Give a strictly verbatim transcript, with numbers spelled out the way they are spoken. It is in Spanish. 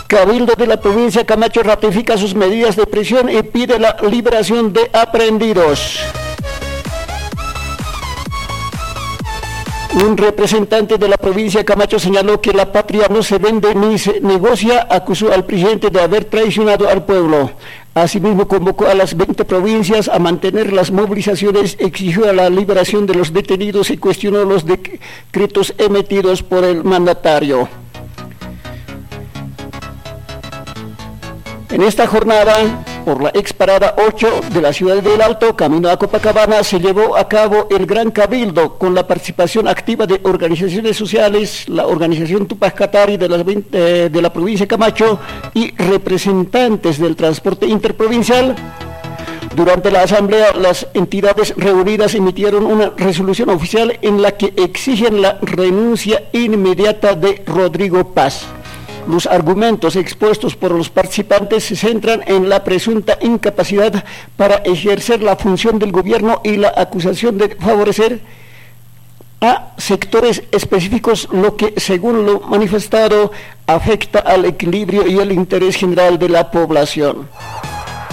Cabildo de la provincia de Camacho ratifica sus medidas de prisión y pide la liberación de aprehendidos. Un representante de la provincia de Camacho señaló que la patria no se vende ni se negocia, acusó al presidente de haber traicionado al pueblo. Asimismo, convocó a las veinte provincias a mantener las movilizaciones, exigió la liberación de los detenidos y cuestionó los decretos emitidos por el mandatario. En esta jornada, por la exparada ocho de la ciudad del Alto, camino a Copacabana, se llevó a cabo el Gran Cabildo con la participación activa de organizaciones sociales, la organización Tupac Katari de, las veinte, de la provincia de Camacho y representantes del transporte interprovincial. Durante la asamblea, las entidades reunidas emitieron una resolución oficial en la que exigen la renuncia inmediata de Rodrigo Paz. Los argumentos expuestos por los participantes se centran en la presunta incapacidad para ejercer la función del gobierno y la acusación de favorecer a sectores específicos, lo que, según lo manifestado, afecta al equilibrio y el interés general de la población.